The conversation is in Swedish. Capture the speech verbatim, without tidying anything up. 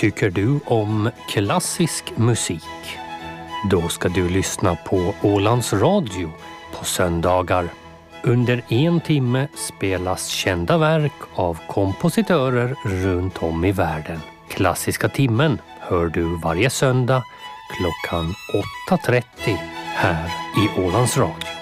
Tycker du om klassisk musik? Då ska du lyssna på Ålands Radio på söndagar. Under en timme spelas kända verk av kompositörer runt om i världen. Klassiska timmen hör du varje söndag klockan åtta trettio här i Ålands Radio.